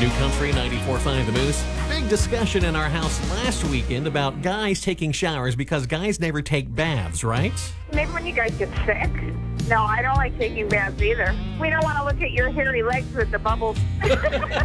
New Country 94.5 The Moose. Big discussion in our house last weekend about guys taking showers because guys never take baths, right? Maybe when you guys get sick. No, I don't like taking baths either. We don't want to look at your hairy legs with the bubbles.